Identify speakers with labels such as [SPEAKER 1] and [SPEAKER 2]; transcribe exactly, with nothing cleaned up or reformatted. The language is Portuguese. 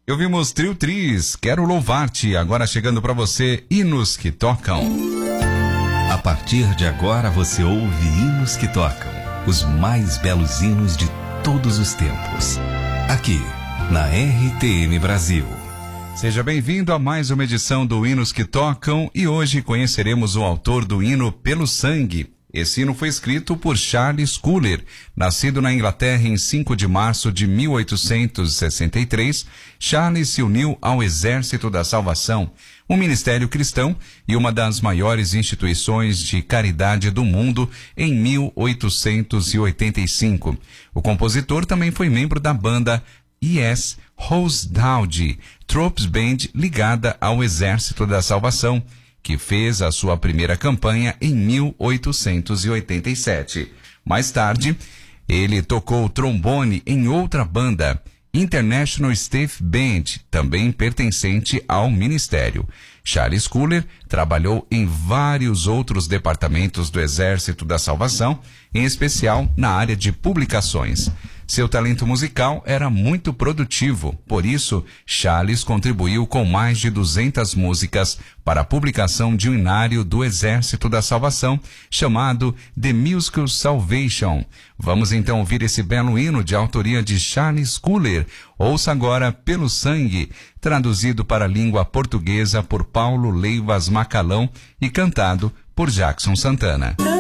[SPEAKER 1] E ouvimos Trio Tris, Quero Louvar-te, agora chegando para você, Hinos que Tocam.
[SPEAKER 2] A partir de agora você ouve Hinos que Tocam, os mais belos hinos de todos os tempos, aqui na R T M Brasil.
[SPEAKER 1] Seja bem-vindo a mais uma edição do Hinos que Tocam e hoje conheceremos o autor do hino Pelo Sangue. Esse hino foi escrito por Charles Cooler. Nascido na Inglaterra em cinco de março de mil oitocentos e sessenta e três, Charles se uniu ao Exército da Salvação, um ministério cristão e uma das maiores instituições de caridade do mundo, em mil oitocentos e oitenta e cinco. O compositor também foi membro da banda E S Housedown Troops Band, ligada ao Exército da Salvação, que fez a sua primeira campanha em mil oitocentos e oitenta e sete. Mais tarde, ele tocou trombone em outra banda, International State Band, também pertencente ao ministério. Charles Cooler trabalhou em vários outros departamentos do Exército da Salvação, em especial na área de publicações. Seu talento musical era muito produtivo, por isso, Charles contribuiu com mais de duzentas músicas para a publicação de um hinário do Exército da Salvação, chamado The Musical Salvation. Vamos então ouvir esse belo hino de autoria de Charles Cooler. Ouça agora Pelo Sangue, traduzido para a língua portuguesa por Paulo Leivas Macalão e cantado por Jackson Santana.